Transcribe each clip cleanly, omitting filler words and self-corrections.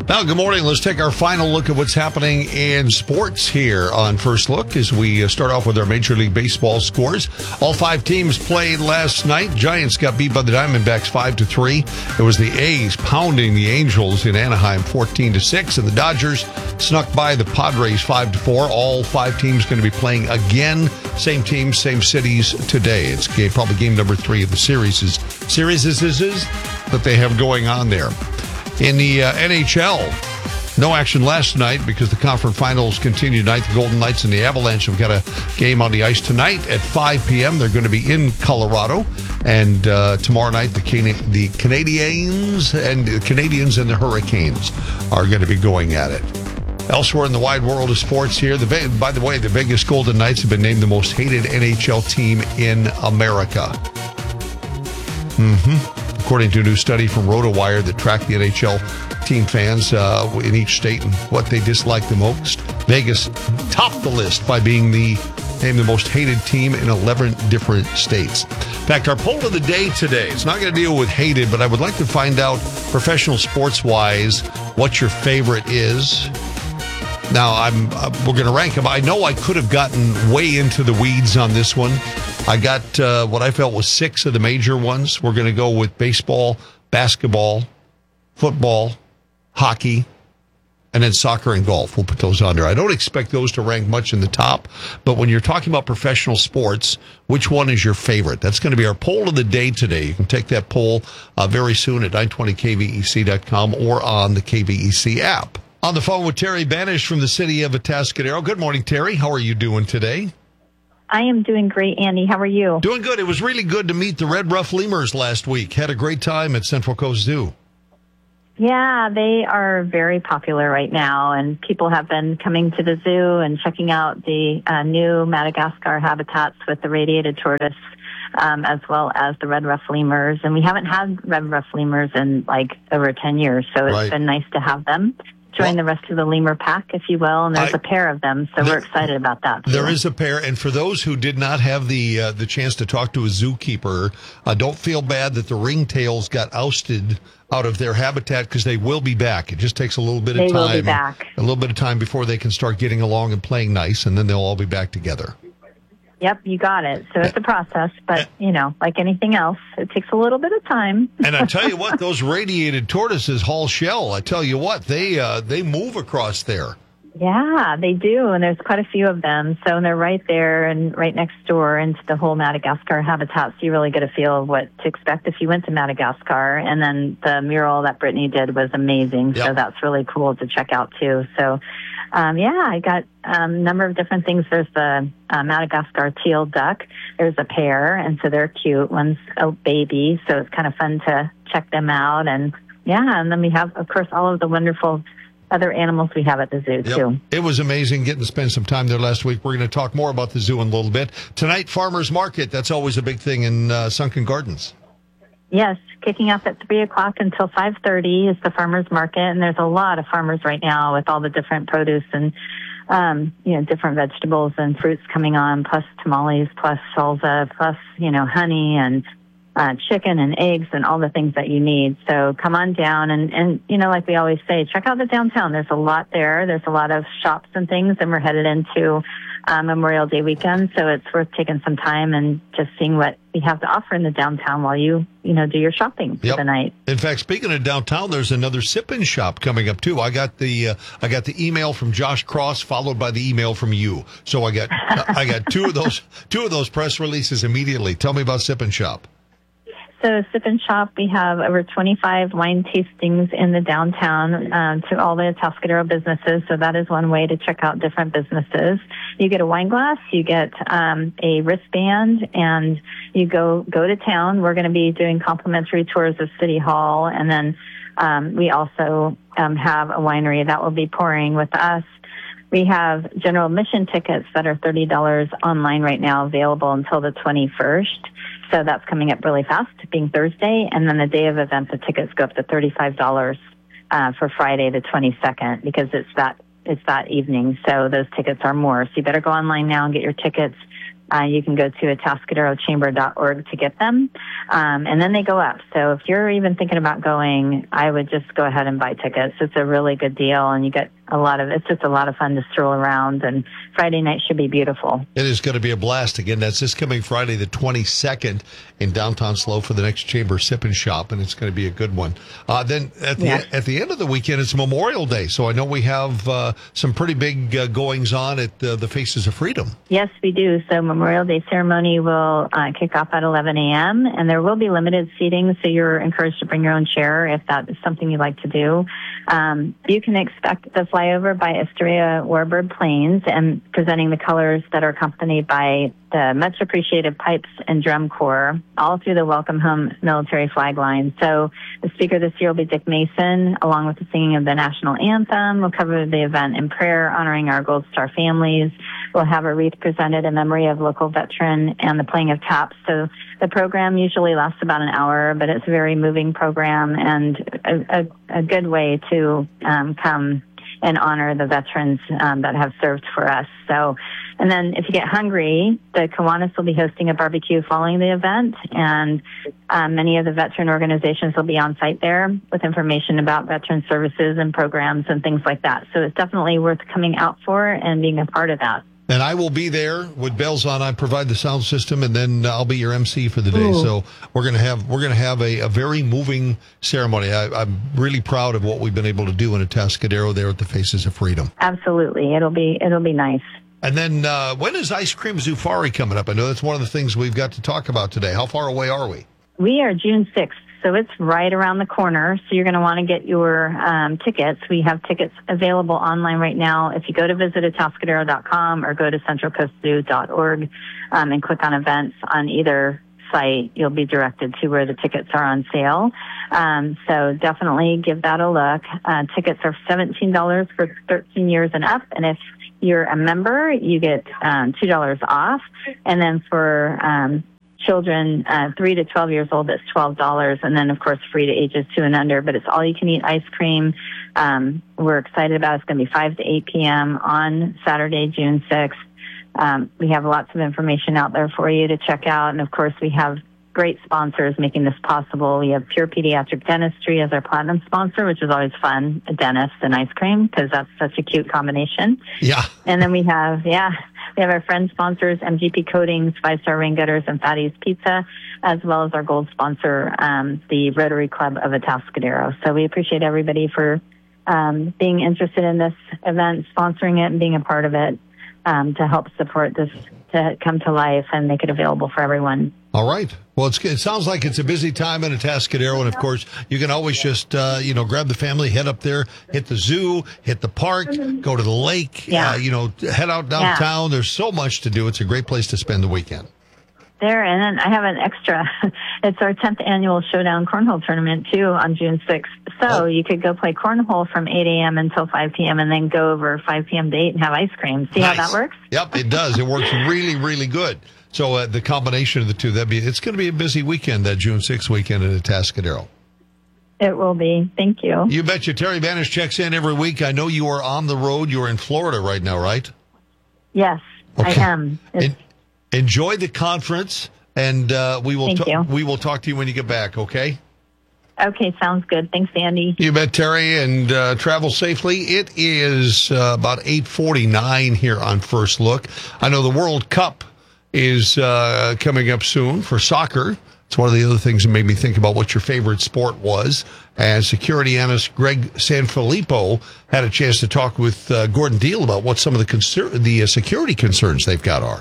Well, good morning. Let's take our final look at what's happening in sports here on First Look as we start off with our Major League Baseball scores. All five teams played last night. Giants got beat by the Diamondbacks 5-3. It was the A's pounding the Angels in Anaheim 14-6, and the Dodgers snuck by the Padres 5-4. All five teams going to be playing again. Same teams, same cities today. It's probably game number 3 of the series that they have going on there. In the NHL, no action last night because the conference finals continue tonight. The Golden Knights and the Avalanche have got a game on the ice tonight at 5 p.m. They're going to be in Colorado. And tomorrow night, the Canadians and the Hurricanes are going to be going at it. Elsewhere in the wide world of sports here, by the way, the Vegas Golden Knights have been named the most hated NHL team in America. According to a new study from RotoWire that tracked the NHL team fans in each state and what they dislike the most, Vegas topped the list by being named the most hated team in 11 different states. In fact, our poll of the day today, it's not going to deal with hated, but I would like to find out, professional sports-wise, what your favorite is. Now, we're going to rank them. I know I could have gotten way into the weeds on this one. I got what I felt was 6 of the major ones. We're going to go with baseball, basketball, football, hockey, and then soccer and golf. We'll put those on there. I don't expect those to rank much in the top, but when you're talking about professional sports, which one is your favorite? That's going to be our poll of the day today. You can take that poll very soon at 920kvec.com or on the KVEC app. On the phone with Terry Banish from the city of Atascadero. Good morning, Terry. How are you doing today? I am doing great, Andy. How are you? Doing good. It was really good to meet the Red Ruff Lemurs last week. Had a great time at Central Coast Zoo. Yeah, they are very popular right now, and people have been coming to the zoo and checking out the new Madagascar habitats with the radiated tortoise, as well as the Red Ruff Lemurs. And we haven't had Red Ruff Lemurs in over 10 years, so it's been nice to have them. Join the rest of the lemur pack, if you will, and there's a pair of them, so we're excited about that. There is a pair, and for those who did not have the chance to talk to a zookeeper, don't feel bad that the ringtails got ousted out of their habitat because they will be back. It just takes a little bit of time. They will be back. A little bit of time before they can start getting along and playing nice, and then they'll all be back together. Yep, you got it. So it's a process, but, like anything else, it takes a little bit of time. And I tell you what, those radiated tortoises haul shell. I tell you what, they move across there. Yeah, they do, and there's quite a few of them. So they're right there and right next door into the whole Madagascar habitat, so you really get a feel of what to expect if you went to Madagascar. And then the mural that Brittany did was amazing, so that's really cool to check out, too. So, I got a number of different things. There's the Madagascar teal duck. There's a pair, and so they're cute. One's a baby, so it's kind of fun to check them out. And, and then we have, of course, all of the wonderful other animals we have at the zoo, too. It was amazing getting to spend some time there last week. We're going to talk more about the zoo in a little bit. Tonight, Farmers Market. That's always a big thing in Sunken Gardens. Yes, kicking off at 3 o'clock until 5:30 is the farmers market, and there's a lot of farmers right now with all the different produce and different vegetables and fruits coming on, plus tamales, plus salsa, plus honey and chicken and eggs and all the things that you need. So come on down and like we always say, check out the downtown. There's a lot there. There's a lot of shops and things, and we're headed into Memorial Day weekend, so it's worth taking some time and just seeing what we have to offer in the downtown while you do your shopping for the night. In fact, speaking of downtown, there's another Sippin' Shop coming up too. I got the email from Josh Cross followed by the email from you, so I got two of those press releases immediately. Tell me about Sippin' Shop. So Sip and Shop, we have over 25 wine tastings in the downtown to all the Atascadero businesses. So that is one way to check out different businesses. You get a wine glass, you get a wristband, and you go to town. We're going to be doing complimentary tours of City Hall, and then we also have a winery that will be pouring with us. We have general admission tickets that are $30 online right now, available until the 21st. So that's coming up really fast, being Thursday. And then the day of event, the tickets go up to $35 for Friday the 22nd, because it's that evening. So those tickets are more. So you better go online now and get your tickets. You can go to atascaderochamber.org to get them. And then they go up. So if you're even thinking about going, I would just go ahead and buy tickets. It's a really good deal, and you get it's just a lot of fun to stroll around, and Friday night should be beautiful. It is going to be a blast. Again, that's this coming Friday, the 22nd in downtown SLO for the next Chamber Sip and Shop, and it's going to be a good one. Then at the end of the weekend, it's Memorial Day, so I know we have some pretty big goings on at the Faces of Freedom. Yes, we do. So Memorial Day ceremony will kick off at 11 a.m., and there will be limited seating, so you're encouraged to bring your own chair if that is something you'd like to do. You can expect the flyover by Astoria Warbird Plains and presenting the colors that are accompanied by the much appreciated pipes and drum corps all through the Welcome Home military flag line. So the speaker this year will be Dick Mason, along with the singing of the national anthem. We'll cover the event in prayer, honoring our Gold Star families. We'll have a wreath presented in memory of local veteran and the playing of taps. So the program usually lasts about an hour, but it's a very moving program and a good way to come and honor the veterans that have served for us. So, and then if you get hungry, the Kiwanis will be hosting a barbecue following the event, and many of the veteran organizations will be on site there with information about veteran services and programs and things like that. So it's definitely worth coming out for and being a part of that. And I will be there with bells on. I provide the sound system, and then I'll be your MC for the day. Ooh. So we're gonna have a very moving ceremony. I'm really proud of what we've been able to do in Atascadero there at the Faces of Freedom. Absolutely, it'll be nice. And then when is Ice Cream Zufari coming up? I know that's one of the things we've got to talk about today. How far away are we? We are June 6th. So it's right around the corner. So you're going to want to get your tickets. We have tickets available online right now. If you go to visit atascadero.com or go to centralcoastzoo.org and click on events on either site, you'll be directed to where the tickets are on sale. So definitely give that a look. Tickets are $17 for 13 years and up. And if you're a member, you get $2 off. And then for children 3 to 12 years old, it's $12, and then of course free to ages 2 and under, but it's all you can eat ice cream. We're excited about it. It's going to be 5 to 8 p.m. on Saturday, June 6th. We have lots of information out there for you to check out, and of course we have great sponsors making this possible. We have Pure Pediatric Dentistry as our platinum sponsor, which is always fun, a dentist and ice cream, because that's such a cute combination. Yeah. And then we have our friend sponsors, MGP Coatings, 5-Star Rain Gutters, and Fatty's Pizza, as well as our gold sponsor, the Rotary Club of Atascadero. So we appreciate everybody for being interested in this event, sponsoring it, and being a part of it to help support this to come to life and make it available for everyone. All right. Well, it sounds like it's a busy time in Atascadero, and of course, you can always just grab the family, head up there, hit the zoo, hit the park, go to the lake, head out downtown. Yeah. There's so much to do. It's a great place to spend the weekend. There, and then I have an extra. It's our 10th annual Showdown Cornhole Tournament, too, on June 6th. So you could go play cornhole from 8 a.m. until 5 p.m. and then go over 5 p.m. to 8 and have ice cream. See how that works? Yep, it does. It works really, really good. So the combination of the two, it's going to be a busy weekend, that June 6th weekend in Atascadero. It will be. Thank you. You betcha. Terry Banish checks in every week. I know you are on the road. You're in Florida right now, right? Yes, okay. I am. Enjoy the conference, and we will talk to you when you get back, okay? Okay, sounds good. Thanks, Andy. You bet, Terry, and travel safely. It is about 8:49 here on First Look. I know the World Cup is coming up soon for soccer. It's one of the other things that made me think about what your favorite sport was. And security analyst Greg Sanfilippo had a chance to talk with Gordon Deal about what some of the security concerns they've got are.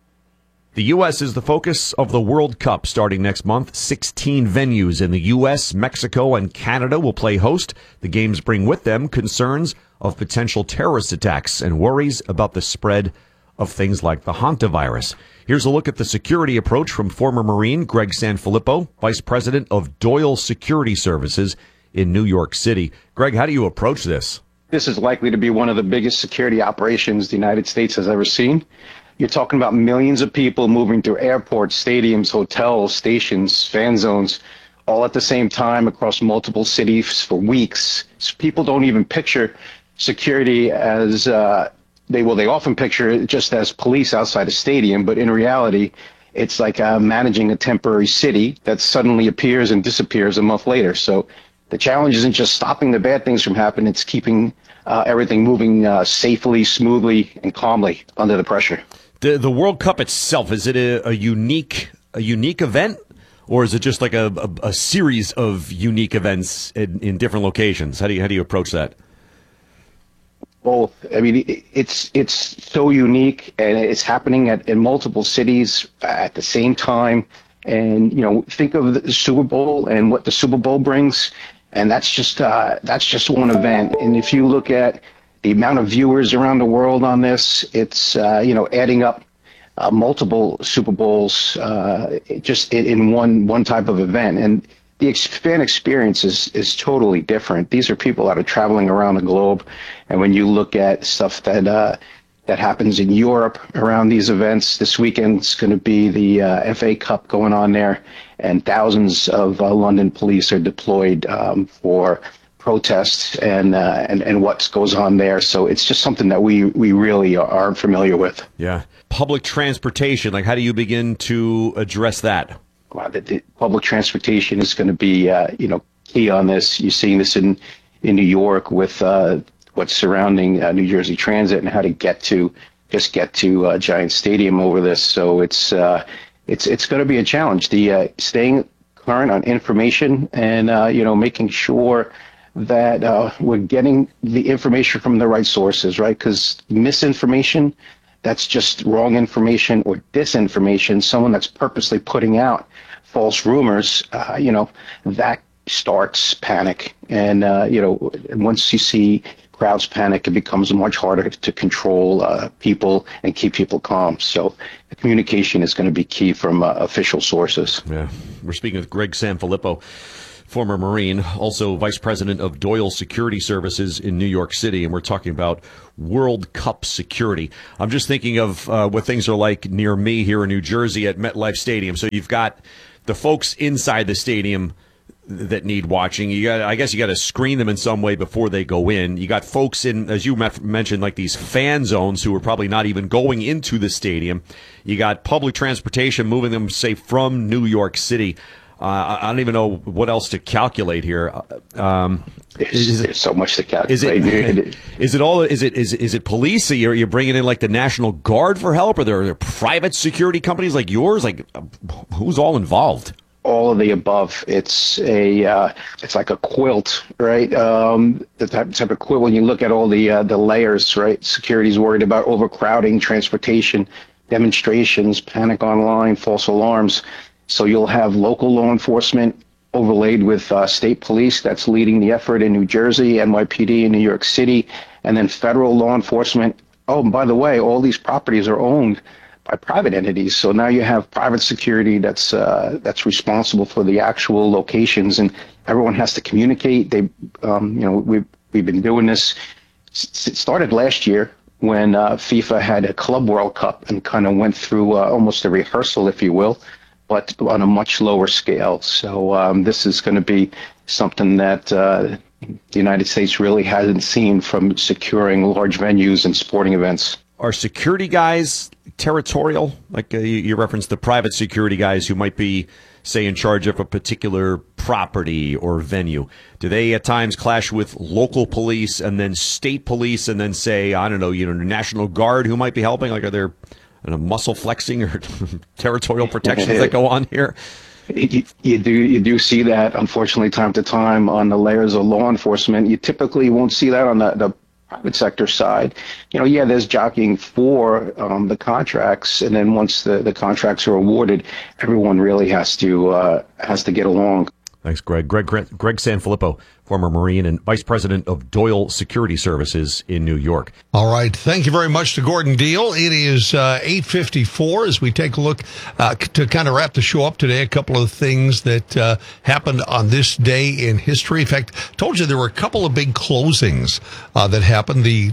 The U.S. is the focus of the World Cup starting next month. 16 venues in the U.S., Mexico, and Canada will play host. The games bring with them concerns of potential terrorist attacks and worries about the spread of things like the hantavirus. Here's a look at the security approach from former Marine Greg Sanfilippo, Vice President of Doyle Security Services in New York City. Greg, how do you approach this? This is likely to be one of the biggest security operations the United States has ever seen. You're talking about millions of people moving through airports, stadiums, hotels, stations, fan zones, all at the same time across multiple cities for weeks. So people don't even picture security as they often picture it just as police outside a stadium, but in reality, it's like managing a temporary city that suddenly appears and disappears a month later. So the challenge isn't just stopping the bad things from happening; it's keeping everything moving safely, smoothly, and calmly under the pressure. The World Cup itself, is it a unique event, or is it just like a series of unique events in different locations? How do you approach that? Both. I mean, it's so unique, and it's happening in multiple cities at the same time. And think of the Super Bowl and what the Super Bowl brings, and that's just one event. And if you look at the amount of viewers around the world on this, it's adding up multiple Super Bowls just in one type of event. And the fan experience is totally different. These are people that are traveling around the globe, and when you look at stuff that happens in Europe around these events, this weekend's going to be the FA Cup going on there, and thousands of London police are deployed for protests and what goes on there. So it's just something that we really are familiar with. Yeah, public transportation. Like, how do you begin to address that? The public transportation is going to be, key on this. You're seeing this in New York with what's surrounding New Jersey Transit and how to get to Giant Stadium over this. So it's going to be a challenge. The staying current on information and making sure that we're getting the information from the right sources, right? Because misinformation, that's just wrong information, or disinformation, someone that's purposely putting out false rumors, that starts panic. And, once you see crowds panic, it becomes much harder to control people and keep people calm. So the communication is going to be key from official sources. Yeah. We're speaking with Greg Sanfilippo, former Marine, also Vice President of Doyle Security Services in New York City, and we're talking about World Cup security. I'm just thinking of what things are like near me here in New Jersey at MetLife Stadium. So you've got the folks inside the stadium that need watching. I guess you got to screen them in some way before they go in. You got folks in, as you mentioned, like these fan zones who are probably not even going into the stadium. You got public transportation moving them, say, from New York City. I don't even know what else to calculate here. There's so much to calculate. Is it police? Are you bringing in like the National Guard for help? Or there private security companies like yours? Like, who's all involved? All of the above. It's like a quilt, right? The type of quilt. When you look at all the layers, right? Security's worried about overcrowding, transportation, demonstrations, panic online, false alarms. So you'll have local law enforcement overlaid with state police that's leading the effort in New Jersey, NYPD in New York City, and then federal law enforcement. Oh, and by the way, all these properties are owned by private entities. So now you have private security that's responsible for the actual locations, and everyone has to communicate. We've been doing this. It started last year when FIFA had a Club World Cup and kind of went through almost a rehearsal, if you will, but on a much lower scale. So this is going to be something that the United States really hasn't seen from securing large venues and sporting events. Are security guys territorial? Like you referenced the private security guys who might be, say, in charge of a particular property or venue. Do they at times clash with local police and then state police and then, say, I don't know, National Guard who might be helping? Like, are there muscle flexing or territorial protections that go on here? You do see that, unfortunately, time to time on the layers of law enforcement. You typically won't see that on the private sector side. There's jockeying for the contracts, and then once the contracts are awarded, everyone really has to get along. Thanks, Greg. Greg Sanfilippo, former Marine and Vice President of Doyle Security Services in New York. All right. Thank you very much to Gordon Deal. It is 8:54 as we take a look to kind of wrap the show up today. A couple of things that happened on this day in history. In fact, I told you there were a couple of big closings that happened. The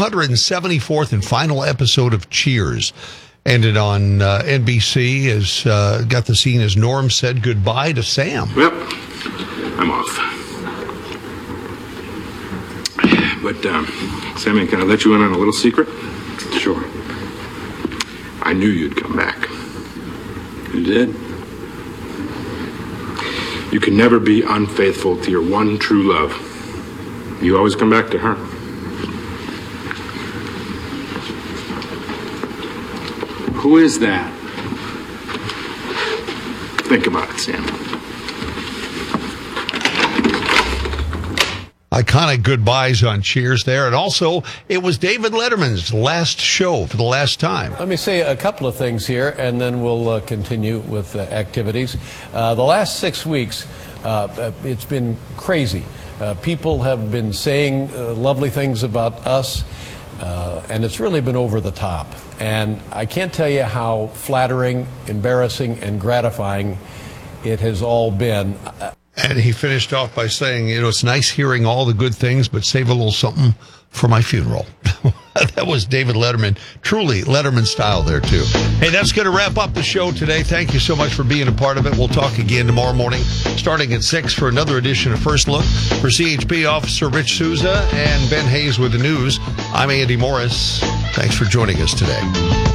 274th and final episode of Cheers ended on NBC, as got the scene as Norm said goodbye to Sam. Well, I'm off. But, Sammy, can I let you in on a little secret? Sure. I knew you'd come back. You did? You can never be unfaithful to your one true love. You always come back to her. Who is that? Think about it, Sam. Iconic goodbyes on Cheers there. And also, it was David Letterman's last show for the last time. Let me say a couple of things here, and then we'll continue with activities. The last 6 weeks, it's been crazy. People have been saying lovely things about us, and it's really been over the top. And I can't tell you how flattering, embarrassing, and gratifying it has all been. And he finished off by saying, it's nice hearing all the good things, but save a little something for my funeral. That was David Letterman. Truly Letterman style there, too. Hey, that's going to wrap up the show today. Thank you so much for being a part of it. We'll talk again tomorrow morning, starting at 6 for another edition of First Look. For CHP Officer Rich Souza and Ben Hayes with the news, I'm Andy Morris. Thanks for joining us today.